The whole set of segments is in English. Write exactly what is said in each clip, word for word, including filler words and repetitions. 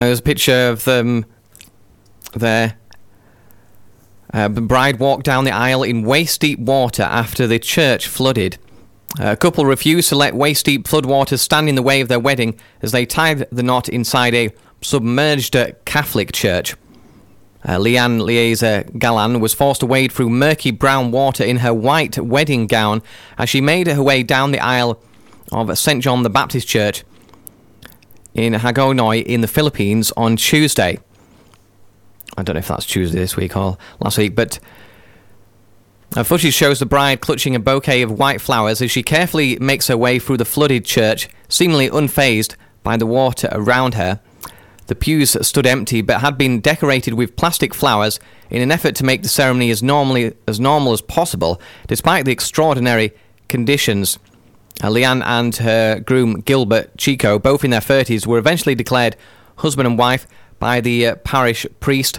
There's a picture of them there. Uh, the bride walked down the aisle in waist-deep water after the church flooded. A couple refused to let waist-deep floodwater stand in the way of their wedding as they tied the knot inside a submerged Catholic church. Uh, Leanne Liesa Galan was forced to wade through murky brown water in her white wedding gown as she made her way down the aisle of Saint John the Baptist Church in Hagonoy in the Philippines on Tuesday. I don't know if that's Tuesday this week or last week, but uh, footage shows the bride clutching a bouquet of white flowers as she carefully makes her way through the flooded church, seemingly unfazed by the water around her. The pews stood empty but had been decorated with plastic flowers in an effort to make the ceremony as normally as normal as possible, despite the extraordinary conditions. Uh, Leanne and her groom Gilbert Chico, both in their thirties, were eventually declared husband and wife by the uh, parish priest.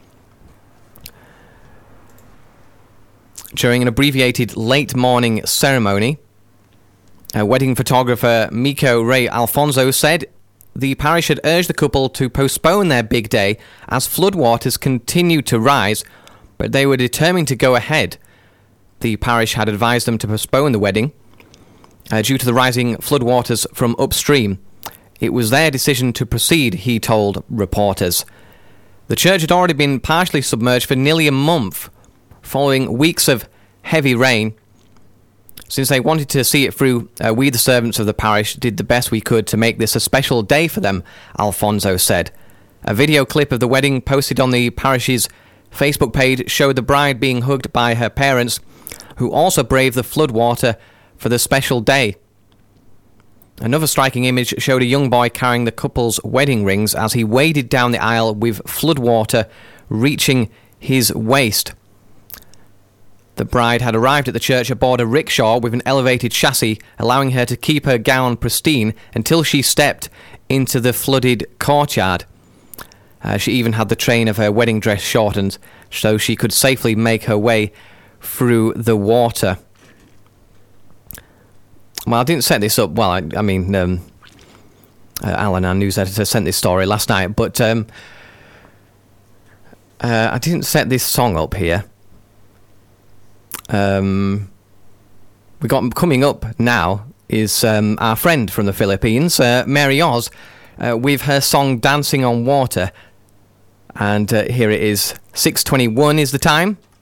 During an abbreviated late-morning ceremony, uh, wedding photographer Miko Ray Alfonso said the parish had urged the couple to postpone their big day as floodwaters continued to rise, but they were determined to go ahead. The parish had advised them to postpone the wedding uh, due to the rising floodwaters from upstream. It was their decision to proceed, he told reporters. The church had already been partially submerged for nearly a month, following weeks of heavy rain. Since they wanted to see it through, uh, we, the servants of the parish, did the best we could to make this a special day for them, Alfonso said. A video clip of the wedding posted on the parish's Facebook page showed the bride being hugged by her parents, who also braved the floodwater for the special day. Another striking image showed a young boy carrying the couple's wedding rings as he waded down the aisle with floodwater reaching his waist. The bride had arrived at the church aboard a rickshaw with an elevated chassis, allowing her to keep her gown pristine until she stepped into the flooded courtyard. Uh, she even had the train of her wedding dress shortened so she could safely make her way through the water. Well, I didn't set this up. Well, I, I mean, um, uh, Alan, our news editor, sent this story last night, but um, uh, I didn't set this song up here. Um, we got coming up now is um, our friend from the Philippines, uh, Mary Oz, uh, with her song "Dancing on Water," and uh, here it is. six twenty-one is the time.